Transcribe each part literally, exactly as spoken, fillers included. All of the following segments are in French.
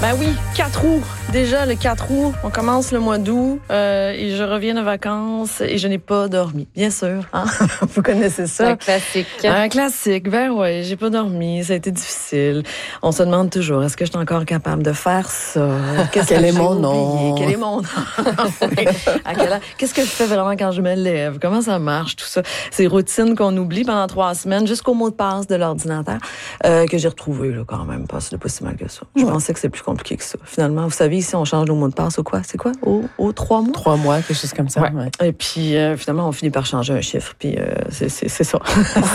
Ben oui, quatre août. Déjà, le quatre août, on commence le mois d'août euh, et je reviens de vacances et je n'ai pas dormi. Bien sûr, hein? Vous connaissez ça. Un classique. Un classique. Ben ouais, j'ai pas dormi. Ça a été difficile. On se demande toujours, est-ce que je suis encore capable de faire ça? Qu'est-ce Quel que est j'ai mon oublié? nom? Quel est mon nom? Oui. À quelle heure? Qu'est-ce que je fais vraiment quand je me lève? Comment ça marche, tout ça? Ces routines qu'on oublie pendant trois semaines jusqu'au mot de passe de l'ordinateur euh, que j'ai retrouvé là, quand même. Pas, c'est pas si mal que ça. Je ouais. pensais que c'est plus compliqué que ça. Finalement, vous savez, ici, on change nos mots de passe au quoi? C'est quoi? Au, au trois mois? Trois mois, quelque chose comme ça. Ouais. Ouais. Et puis, euh, finalement, on finit par changer un chiffre. Puis, euh, c'est, c'est, c'est ça.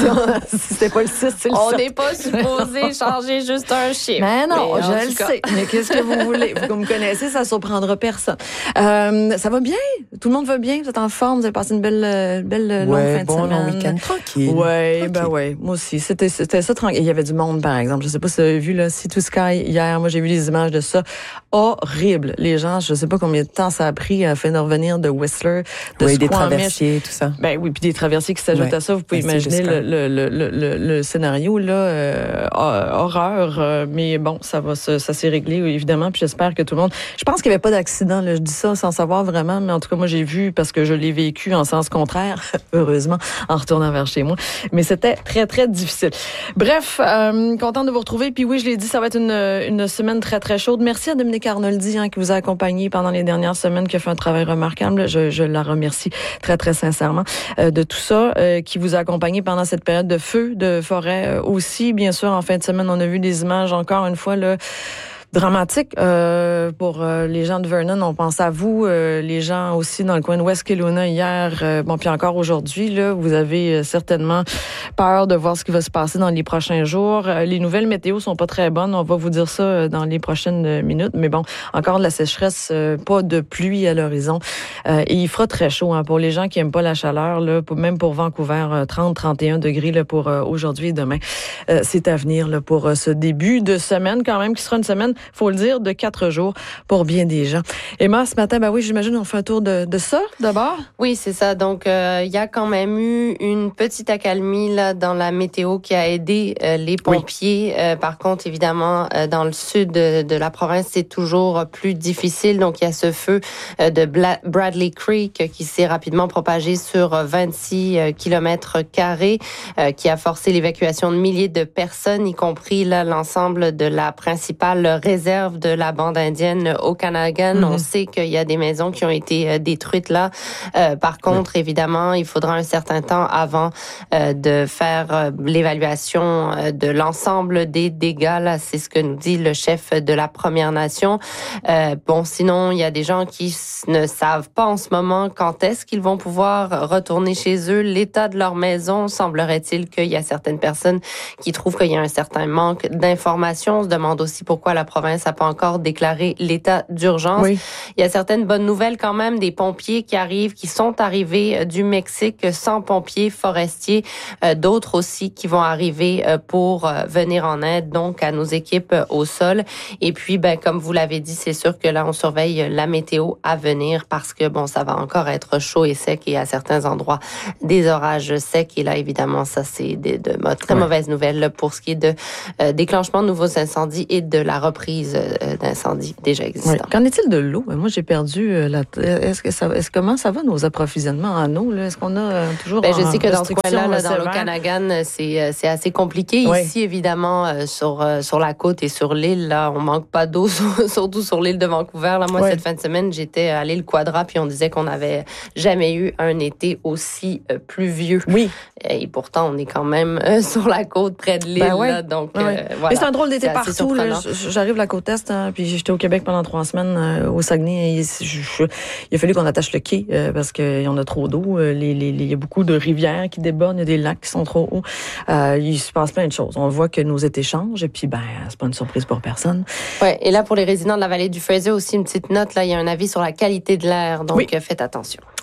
Si c'était pas le six, c'est le On sept. n'est pas supposé changer juste un chiffre. Mais non, mais je le cas. sais. Mais qu'est-ce que vous voulez? Vous me connaissez, ça ne surprendra personne. Euh, ça va bien? Tout le monde va bien? Vous êtes en forme? Vous avez passé une belle, belle longue ouais, fin bon, de semaine? long week-end. Tranquille. Oui, ben ouais. Moi aussi. C'était, c'était ça tranquille. Il y avait du monde, par exemple. Je sais pas si vous avez vu, là, Sea to Sky hier. Moi, j'ai vu les images de ça. Horrible. Les gens, je sais pas combien de temps ça a pris à faire revenir de Whistler, de oui, des Squamish. traversiers, tout ça. Ben oui, puis des traversiers qui s'ajoutent ouais. à ça. Vous pouvez ben, imaginer le, le, le, le, le scénario, là, euh, horreur. Euh, mais bon, ça va, ça, ça s'est réglé, évidemment. Puis j'espère que tout le monde... Je pense qu'il n'y avait pas d'accident, là. Je dis ça sans savoir vraiment, mais en tout cas, moi, j'ai vu parce que je l'ai vécu en sens contraire, heureusement, en retournant vers chez moi. Mais c'était très, très difficile. Bref, euh, contente de vous retrouver. Puis oui, je l'ai dit, ça va être une, une semaine très, très chaude. Merci à Dominique Arnoldi, hein, qui vous a accompagné pendant les dernières semaines, qui a fait un travail remarquable. Je, je la remercie très, très sincèrement euh, de tout ça, euh, qui vous a accompagné pendant cette période de feu, de forêt euh, aussi. Bien sûr, en fin de semaine, on a vu des images, encore une fois, là, dramatique euh, pour euh, les gens de Vernon. On pense à vous, euh, les gens aussi dans le coin de West Kelowna hier, euh, bon puis encore aujourd'hui là, vous avez euh, certainement peur de voir ce qui va se passer dans les prochains jours. Euh, les nouvelles météo sont pas très bonnes, on va vous dire ça euh, dans les prochaines minutes, mais bon, encore de la sécheresse, euh, pas de pluie à l'horizon. Euh, et il fera très chaud hein, pour les gens qui aiment pas la chaleur là, pour, même pour Vancouver, euh, trente à trente et un degrés là pour euh, aujourd'hui et demain. Euh, c'est à venir là pour euh, ce début de semaine quand même qui sera une semaine, faut le dire, de quatre jours pour bien des gens. Emma, ce matin, ben oui, j'imagine on fait un tour de, de ça, d'abord? Oui, c'est ça. Donc, il euh, y a quand même eu une petite accalmie là dans la météo qui a aidé euh, les pompiers. Oui. Euh, par contre, évidemment, euh, dans le sud de, de la province, c'est toujours plus difficile. Donc, il y a ce feu euh, de Bla- Bradley Creek qui s'est rapidement propagé sur vingt-six kilomètres carrés, euh, qui a forcé l'évacuation de milliers de personnes, y compris là l'ensemble de la principale réserve de la bande indienne au Okanagan. Mm-hmm. On sait qu'il y a des maisons qui ont été euh, détruites là. Euh, par contre, oui. évidemment, il faudra un certain temps avant euh, de faire euh, l'évaluation euh, de l'ensemble des dégâts. Là, c'est ce que nous dit le chef de la Première Nation. Euh, bon, sinon, il y a des gens qui ne savent pas en ce moment quand est-ce qu'ils vont pouvoir retourner chez eux. L'état de leur maison, semblerait-il qu'il y a certaines personnes qui trouvent qu'il y a un certain manque d'informations. On se demande aussi pourquoi la province n'a pas encore déclaré l'état d'urgence. Oui. Il y a certaines bonnes nouvelles quand même, des pompiers qui arrivent, qui sont arrivés du Mexique, cent pompiers forestiers, euh, d'autres aussi qui vont arriver euh, pour euh, venir en aide donc à nos équipes euh, au sol. Et puis, ben comme vous l'avez dit, c'est sûr que là, on surveille la météo à venir parce que bon, ça va encore être chaud et sec et à certains endroits des orages secs. Et là, évidemment, ça c'est de, de, de très ouais. mauvaises nouvelles pour ce qui est de euh, déclenchement de nouveaux incendies et de la reprise d'incendies déjà existants. Oui. Qu'en est-il de l'eau? Moi, j'ai perdu la... Est-ce que ça... Est-ce comment ça va, nos approvisionnements en eau? Là? Est-ce qu'on a euh, toujours... Ben, je sais que dans ce coin-là, là, dans l'Okanagan, c'est, c'est assez compliqué. Oui. Ici, évidemment, euh, sur, euh, sur la côte et sur l'île, là, on manque pas d'eau, surtout sur l'île de Vancouver. Là, moi, oui. cette fin de semaine, j'étais à l'île Quadra, puis on disait qu'on n'avait jamais eu un été aussi euh, pluvieux. Oui. Et pourtant, on est quand même euh, sur la côte, près de l'île. Ben ouais. Là, donc, ouais. euh, voilà. Mais c'est un drôle d'été partout. Là, j'arrive la côte est, hein, puis j'étais au Québec pendant trois semaines euh, au Saguenay. Et je, je, il a fallu qu'on attache le quai euh, parce qu'il y en a trop d'eau. Euh, les, les, les, il y a beaucoup de rivières qui débordent, il y a des lacs qui sont trop hauts. Euh, il se passe plein de choses. On voit que nos étés changent et puis ben c'est pas une surprise pour personne. Ouais. Et là, pour les résidents de la vallée du Fraser, aussi une petite note. Là, il y a un avis sur la qualité de l'air, donc oui. faites attention.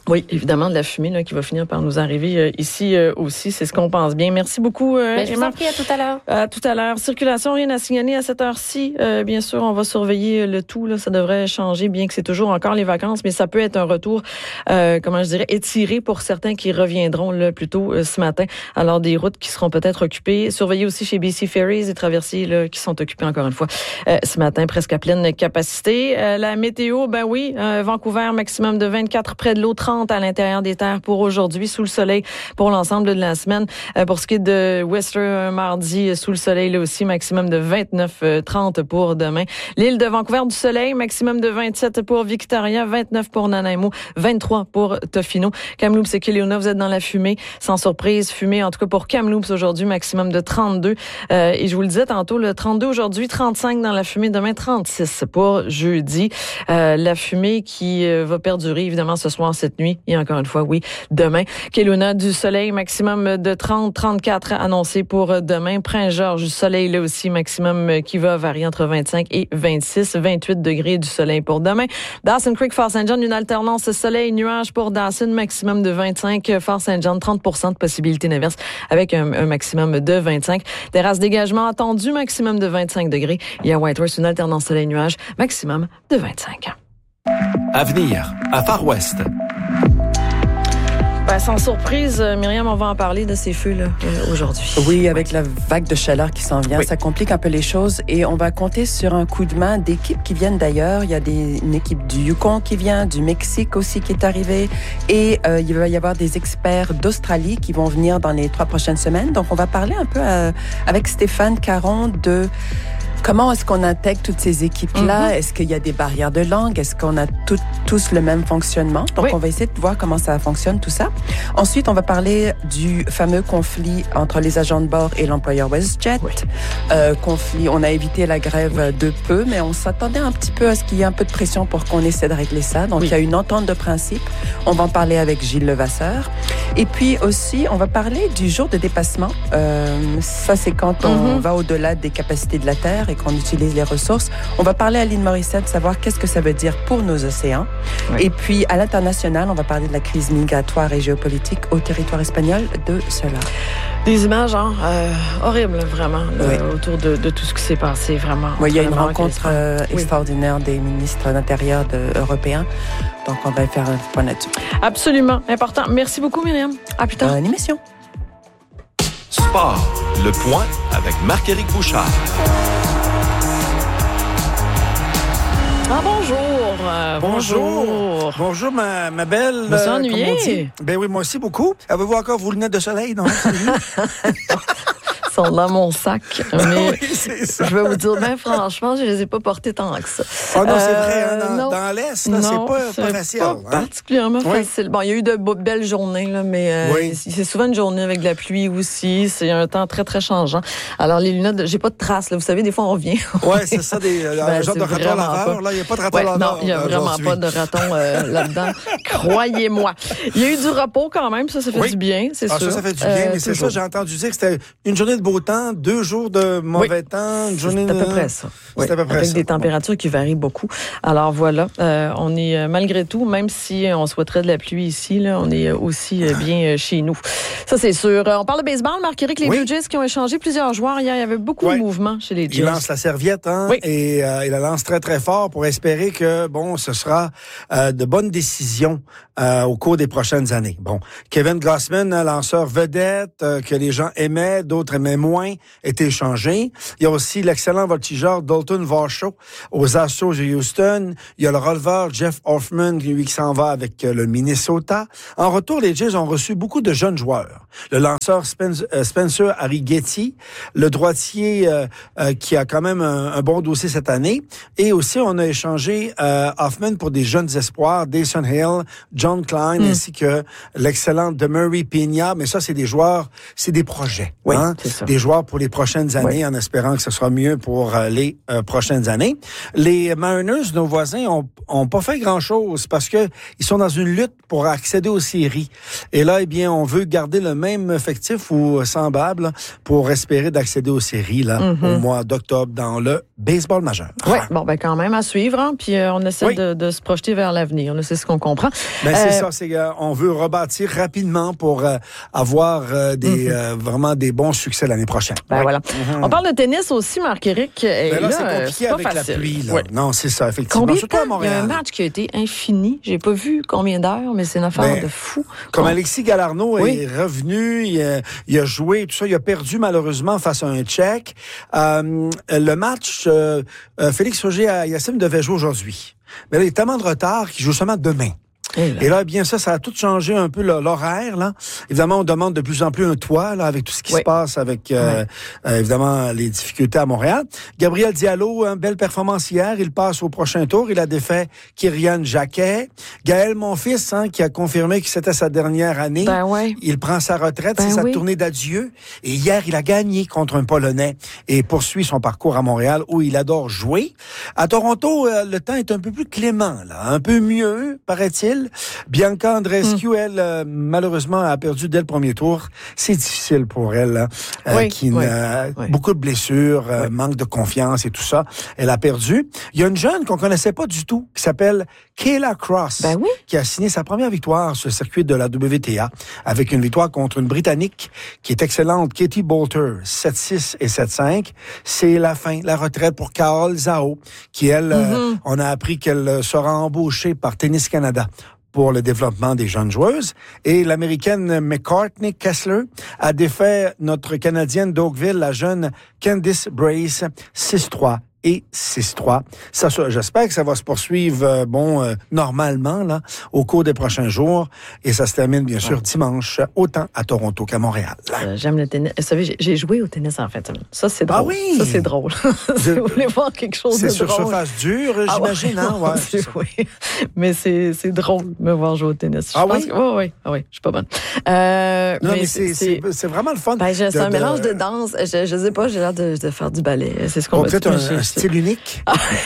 Oui, évidemment, de la fumée là, qui va finir par nous arriver euh, ici euh, aussi. C'est ce qu'on pense bien. Merci beaucoup, euh, ben, je vous Emma. en prie, à tout à l'heure. À tout à l'heure. Circulation, rien à signaler à cette heure-ci. Euh, bien sûr, on va surveiller le tout. Là. Ça devrait changer, bien que c'est toujours encore les vacances, mais ça peut être un retour, euh, comment je dirais, étiré pour certains qui reviendront là, plus tôt euh, ce matin. Alors, des routes qui seront peut-être occupées. Surveillez aussi chez B C Ferries et traversiers là, qui sont occupés encore une fois euh, ce matin, presque à pleine capacité. Euh, la météo, ben oui, euh, Vancouver, maximum de vingt-quatre près de l'eau, trente à l'intérieur des terres pour aujourd'hui, sous le soleil pour l'ensemble de la semaine. Euh, pour ce qui est de Whistler, mardi, sous le soleil là aussi, maximum de vingt-neuf trente pour demain. L'île de Vancouver, du soleil, maximum de vingt-sept pour Victoria, vingt-neuf pour Nanaimo, vingt-trois pour Tofino. Kamloops et Kelowna, vous êtes dans la fumée. Sans surprise, fumée en tout cas pour Kamloops aujourd'hui, maximum de trente-deux. Euh, et je vous le disais tantôt, le trente-deux aujourd'hui, trente-cinq dans la fumée, demain trente-six pour jeudi. Euh, la fumée qui euh, va perdurer évidemment ce soir, cette nuit. Et encore une fois, oui, demain. Kelowna, du soleil, maximum de trente, trente-quatre annoncé pour demain. Prince-Georges, du soleil là aussi, maximum qui va varier entre vingt-cinq et vingt-six, vingt-huit degrés du soleil pour demain. Dawson Creek, Fort Saint John, une alternance soleil-nuage pour Dawson, maximum de vingt-cinq. Fort Saint John, trente pour cent de possibilité d'inverse avec un, un maximum de vingt-cinq. Terrasse dégagement attendu, maximum de vingt-cinq degrés. Il y a Whitehorse, une alternance soleil-nuage, maximum de vingt-cinq. Avenir, à Far West. Ben, sans surprise, Myriam, on va en parler de ces feux-là euh, aujourd'hui. Oui, avec la vague de chaleur qui s'en vient, oui. Ça complique un peu les choses et on va compter sur un coup de main d'équipes qui viennent d'ailleurs. Il y a des, une équipe du Yukon qui vient, du Mexique aussi qui est arrivée et euh, il va y avoir des experts d'Australie qui vont venir dans les trois prochaines semaines. Donc, on va parler un peu euh, avec Stéphane Caron de... Comment est-ce qu'on intègre toutes ces équipes-là? Mm-hmm. Est-ce qu'il y a des barrières de langue? Est-ce qu'on a tout, tous le même fonctionnement? Donc, oui. On va essayer de voir comment ça fonctionne, tout ça. Ensuite, on va parler du fameux conflit entre les agents de bord et l'employeur WestJet. Oui. Euh, conflit, on a évité la grève de peu, mais on s'attendait un petit peu à ce qu'il y ait un peu de pression pour qu'on essaie de régler ça. Donc, oui. Il y a une entente de principe. On va en parler avec Gilles Levasseur. Et puis aussi, on va parler du jour de dépassement. Euh, ça, c'est quand on mm-hmm. va au-delà des capacités de la Terre et qu'on utilise les ressources. On va parler à Lynn Morissette, savoir qu'est-ce que ça veut dire pour nos océans. Oui. Et puis, à l'international, on va parler de la crise migratoire et géopolitique au territoire espagnol de cela. Des images hein, euh, horribles, vraiment, là, oui. autour de, de tout ce qui s'est passé, vraiment. Oui, il y a une rencontre euh, oui. extraordinaire des ministres d'Intérieur de, européens. Donc, on va faire un point là-dessus. Absolument, important. Merci beaucoup, Myriam. À plus tard. Bonne émission. Sport, le point avec Marc-Éric Bouchard. Ah, bonjour. Euh, bonjour. Bonjour. Bonjour, ma, ma belle. Vous euh, ennuyez? Ben oui, moi aussi, beaucoup. Avez-vous encore vos lunettes de soleil, non? Sont dans mon sac. Mais oui, c'est ça. Je vais vous dire, ben franchement, je les ai pas portés tant que ça. Ah oh non, euh, c'est vrai. Hein, dans, dans l'Est, là, non, c'est pas, c'est pas facile. pas hein? particulièrement oui. facile. Bon, il y a eu de belles journées, là, mais euh, oui. c'est souvent une journée avec de la pluie aussi. C'est un temps très, très changeant. Alors, les lunettes, j'ai pas de traces. Là. Vous savez, des fois, on revient. Oui, c'est ça, des ben, genre de raton laveur. Là, il n'y a pas de raton ouais, laveur. Non, il n'y a vraiment pas de raton euh, là-dedans. Croyez-moi. Il y a eu du repos quand même. Ça, ça fait oui. du bien, c'est ah, sûr. Ça, ça fait du bien. Euh, mais c'est ça, j'ai entendu dire que c'était une journée de beau temps, deux jours de mauvais oui. temps, une journée... C'est à peu près ça. Oui. C'est à peu près Avec ça. des températures qui varient beaucoup. Alors voilà, euh, on est euh, malgré tout, même si on souhaiterait de la pluie ici, là, on est aussi euh, bien euh, chez nous. Ça, c'est sûr. Euh, on parle de baseball, Marc-Éric, les oui. Blue Jays qui ont échangé plusieurs joueurs hier. Il y avait beaucoup oui. de mouvements chez les Jays. Il lance la serviette, hein, oui. et euh, il la lance très, très fort pour espérer que, bon, ce sera euh, de bonnes décisions euh, au cours des prochaines années. Bon, Kevin Gausman, lanceur vedette, euh, que les gens aimaient, d'autres aimaient moins, est échangé. Il y a aussi l'excellent voltigeur Dalton Varsho aux Astros de Houston. Il y a le releveur Jeff Hoffman, lui, qui s'en va avec le Minnesota. En retour, les Jays ont reçu beaucoup de jeunes joueurs. Le lanceur Spencer, euh, Spencer Arrighetti, le droitier euh, euh, qui a quand même un, un bon dossier cette année. Et aussi, on a échangé euh, Hoffman pour des jeunes espoirs, Dayson Hill, John Klein, mm. ainsi que l'excellent DeMurray Pena. Mais ça, c'est des joueurs, c'est des projets. Oui, hein? c'est ça. Des joueurs pour les prochaines années, oui. en espérant que ce sera mieux pour euh, les euh, prochaines années. Les Mariners, nos voisins, ont, ont pas fait grand-chose parce que ils sont dans une lutte pour accéder aux séries. Et là, eh bien, on veut garder le même effectif ou semblable pour espérer d'accéder aux séries là, mm-hmm. au mois d'octobre dans le baseball majeur. Oui, bon, ben quand même à suivre, hein, puis euh, on essaie oui. de, de se projeter vers l'avenir. Là, c'est ce qu'on comprend. Ben, euh, c'est ça, c'est euh, on veut rebâtir rapidement pour euh, avoir euh, des mm-hmm. euh, vraiment des bons succès l'année prochaine. Ben oui. voilà. Mm-hmm. On parle de tennis aussi, Marc-Éric. Ben là, là, c'est compliqué c'est pas avec facile. la pluie. Là. Ouais. Non, c'est ça, effectivement. Combien de Surtout à temps? Montréal. Il y a un match qui a été infini. J'ai pas vu combien d'heures, mais c'est une affaire ben, de fou. Comme Bon. Alexis Galarneau oui. est revenu, il a, il a joué, tout ça, il a perdu malheureusement face à un Tchèque. Euh, le match, euh, euh, Félix Auger-Aliassime devait jouer aujourd'hui. Mais là, il y a tellement de retard qu'il joue seulement demain. Et là. Et là, bien ça, ça a tout changé un peu l'horaire. Là. Évidemment, on demande de plus en plus un toit là, avec tout ce qui oui. se passe, avec euh, oui. euh, évidemment les difficultés à Montréal. Gabriel Diallo, une belle performance hier. Il passe au prochain tour. Il a défait Kyrian Jacquet. Gaël Monfils, hein, qui a confirmé que c'était sa dernière année. Ben ouais. Il prend sa retraite, ben c'est oui. sa tournée d'adieu. Et hier, il a gagné contre un Polonais et poursuit son parcours à Montréal où il adore jouer. À Toronto, euh, le temps est un peu plus clément, là, un peu mieux, paraît-il. Bianca Andreescu, mm. elle, euh, malheureusement, a perdu dès le premier tour. C'est difficile pour elle, hein, euh, oui, qui oui, a oui. beaucoup de blessures, euh, oui. manque de confiance et tout ça. Elle a perdu. Il y a une jeune qu'on connaissait pas du tout, qui s'appelle Kayla Cross, ben oui. qui a signé sa première victoire sur le circuit de la W T A, avec une victoire contre une Britannique qui est excellente, Katie Boulter, sept six et sept cinq. C'est la fin, la retraite pour Kaol Zhao, qui, elle, mm-hmm. euh, on a appris qu'elle sera embauchée par Tennis Canada pour le développement des jeunes joueuses. Et l'Américaine McCartney Kessler a défait notre Canadienne d'Oakville, la jeune Candice Brace, six trois et six trois. Ça, ça, j'espère que ça va se poursuivre, euh, bon, euh, normalement, là, au cours des prochains jours. Et ça se termine, bien sûr, ouais. dimanche, autant à Toronto qu'à Montréal. Euh, j'aime le tennis. Vous savez, j'ai, j'ai joué au tennis, en fait. Ça, c'est drôle. Ah oui? Ça, c'est drôle. si vous voulez voir quelque chose de drôle. C'est sur surface dure, ah, j'imagine, ouais, hein? Ouais, Dieu, oui. Mais c'est, c'est drôle de me voir jouer au tennis. Je ah pense oui? Que, oh, oui? Ah oui, je suis pas bonne. Euh, non, mais, mais c'est, c'est, c'est, c'est vraiment le fun. Ben, c'est de, un de... mélange de danse. Je, je sais pas, j'ai l'air de, de faire du ballet. C'est ce qu'on va dire. Peut-être un, un style unique.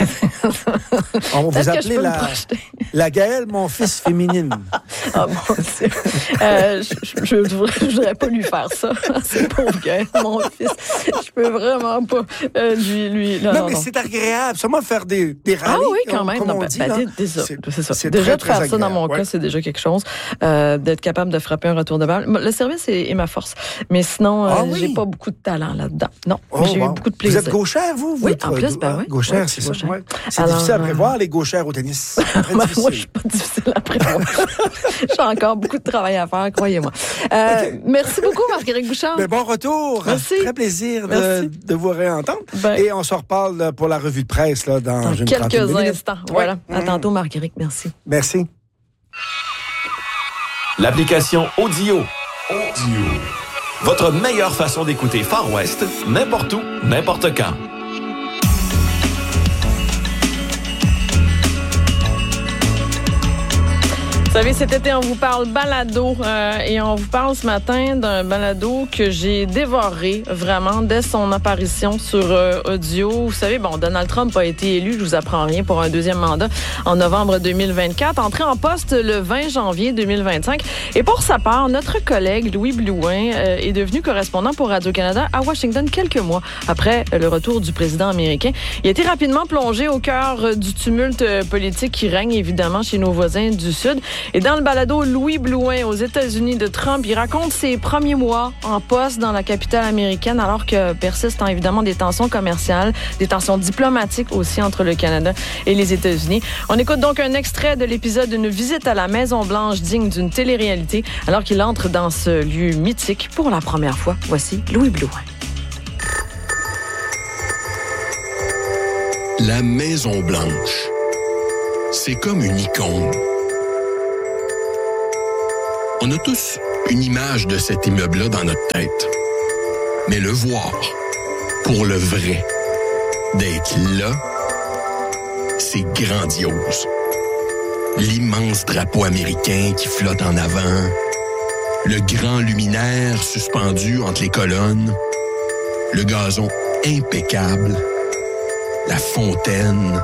On va vous appeler la, la Gaëlle, mon fils féminine. Ah, mon Dieu. Euh, je, je, je, voudrais, je voudrais pas lui faire ça. C'est pauvre Gaëlle, mon fils. Je peux vraiment pas euh, lui... lui... Non, non, non, mais non. c'est agréable. Seulement faire des, des rallyes. Ah oui, quand même. Comme non, on ben, dit, ben, là. C'est, c'est, c'est ça. C'est déjà très, de faire très ça, dans mon ouais. cas, c'est déjà quelque chose. Euh, d'être capable de frapper un retour de balle. Le service est, est ma force. Mais sinon, ah, euh, oui. j'ai pas beaucoup de talent là-dedans. Non, oh, mais j'ai wow. eu beaucoup de plaisir. Vous êtes gauchère, vous? Oui, votre, en plus, ben oui. Gauchère, ouais, c'est ça. gauchère. Ouais. C'est Alors, difficile à prévoir, les gauchères au tennis. Très ben, difficile. moi, je suis pas difficile à prévoir. J'ai encore beaucoup de travail à faire, croyez-moi. Euh, okay. Merci beaucoup, Marc-Éric Bouchard. Mais bon retour. Merci. Très plaisir de, de vous réentendre. Ben, Et on se reparle pour la revue de presse là, dans, dans une quelques trentaine de minutes. instants. Voilà. Ouais. À tantôt, Marc-Éric. Merci. Merci. L'application Audio. Audio. Votre meilleure façon d'écouter Far West, n'importe où, n'importe quand. Vous savez, cet été, on vous parle balado euh, et on vous parle ce matin d'un balado que j'ai dévoré vraiment dès son apparition sur euh, audio. Vous savez, bon, Donald Trump a été élu, je vous apprends rien, pour un deuxième mandat en novembre deux mille vingt-quatre, entré en poste le vingt janvier deux mille vingt-cinq. Et pour sa part, notre collègue Louis Blouin euh, est devenu correspondant pour Radio-Canada à Washington quelques mois après le retour du président américain. Il a été rapidement plongé au cœur du tumulte politique qui règne évidemment chez nos voisins du Sud. Et dans le balado Louis Blouin aux États-Unis de Trump, il raconte ses premiers mois en poste dans la capitale américaine alors que persistent évidemment des tensions commerciales, des tensions diplomatiques aussi entre le Canada et les États-Unis. On écoute donc un extrait de l'épisode d'une visite à la Maison-Blanche digne d'une télé-réalité alors qu'il entre dans ce lieu mythique pour la première fois. Voici Louis Blouin. La Maison-Blanche, c'est comme une icône. On a tous une image de cet immeuble-là dans notre tête. Mais le voir, pour le vrai, d'être là, c'est grandiose. L'immense drapeau américain qui flotte en avant, le grand luminaire suspendu entre les colonnes, le gazon impeccable, la fontaine.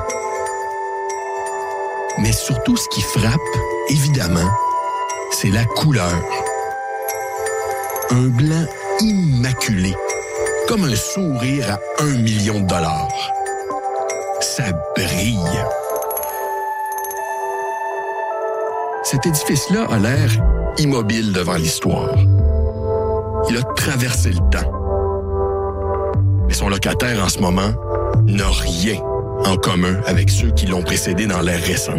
Mais surtout, ce qui frappe, évidemment, c'est la couleur. Un blanc immaculé, comme un sourire à un million de dollars. ça brille. Cet édifice-là a l'air immobile devant l'histoire. Il a traversé le temps. Mais son locataire, en ce moment, n'a rien en commun avec ceux qui l'ont précédé dans l'ère récente.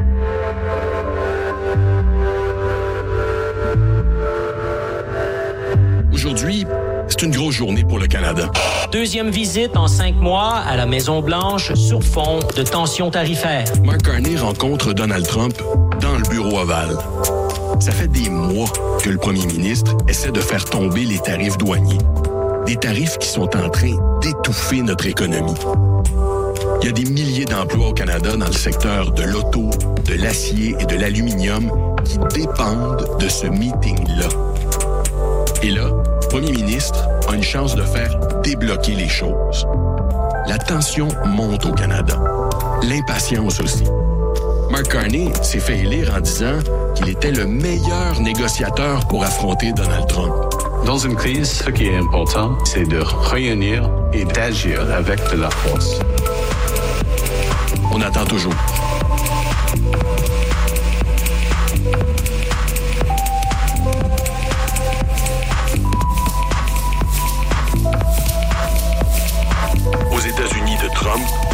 Aujourd'hui, c'est une grosse journée pour le Canada. Deuxième visite en cinq mois à la Maison-Blanche sur fond de tensions tarifaires. Mark Carney rencontre Donald Trump dans le bureau ovale. Ça fait des mois que le premier ministre essaie de faire tomber les tarifs douaniers. Des tarifs qui sont en train d'étouffer notre économie. Il y a des milliers d'emplois au Canada dans le secteur de l'auto, de l'acier et de l'aluminium qui dépendent de ce meeting-là. Et là, le premier ministre a une chance de faire débloquer les choses. La tension monte au Canada. L'impatience aussi. Mark Carney s'est fait élire en disant qu'il était le meilleur négociateur pour affronter Donald Trump. Dans une crise, ce qui est important, c'est de réunir et d'agir avec de la force. On attend toujours. Aux États-Unis de Trump,